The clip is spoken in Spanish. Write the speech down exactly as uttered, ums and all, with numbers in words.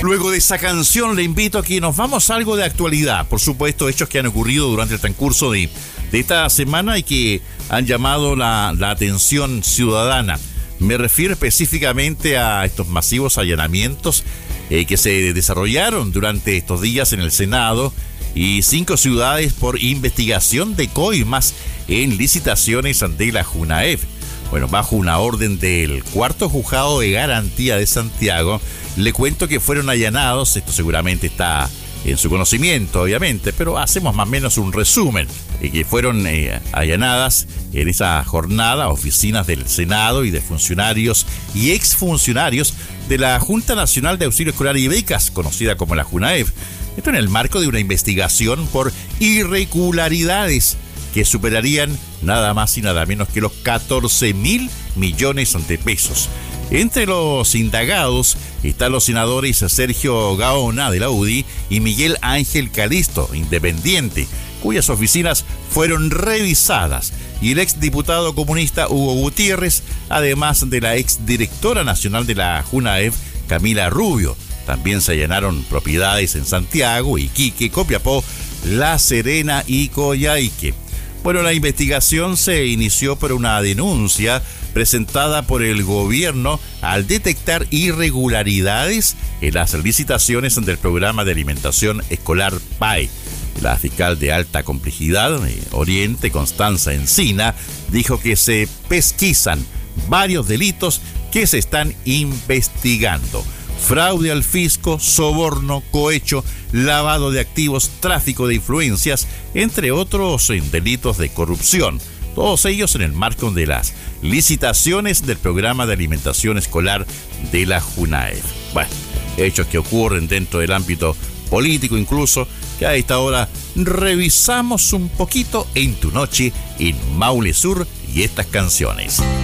Luego de esa canción le invito a que nos vamos a algo de actualidad. Por supuesto, hechos que han ocurrido durante el transcurso de, de esta semana y que han llamado la, la atención ciudadana. Me refiero específicamente a estos masivos allanamientos eh, que se desarrollaron durante estos días en el Senado y cinco ciudades por investigación de coimas en licitaciones ante la JUNAEV. Bueno, bajo una orden del cuarto juzgado de garantía de Santiago, le cuento que fueron allanados, esto seguramente está en su conocimiento, obviamente, pero hacemos más o menos un resumen, eh, que fueron eh, allanadas en esa jornada oficinas del Senado y de funcionarios y exfuncionarios de la Junta Nacional de Auxilio Escolar y Becas, conocida como la JUNAEV. Esto en el marco de una investigación por irregularidades que superarían nada más y nada menos que los catorce mil millones de pesos. Entre los indagados están los senadores Sergio Gaona, de la U D I, y Miguel Ángel Calisto, independiente, cuyas oficinas fueron revisadas, y el exdiputado comunista Hugo Gutiérrez, además de la exdirectora nacional de la JUNAEV, Camila Rubio. También se allanaron propiedades en Santiago, Iquique, Copiapó, La Serena y Coyhaique. Bueno, la investigación se inició por una denuncia presentada por el gobierno al detectar irregularidades en las licitaciones del programa de alimentación escolar P A E. La fiscal de alta complejidad, eh, Oriente, Constanza Encina, dijo que se pesquisan varios delitos que se están investigando: fraude al fisco, soborno, cohecho, lavado de activos, tráfico de influencias, entre otros en delitos de corrupción. Todos ellos en el marco de las licitaciones del programa de alimentación escolar de la JUNAEV. Bueno, hechos que ocurren dentro del ámbito político incluso, que a esta hora revisamos un poquito en tu noche en Maule Sur y estas canciones.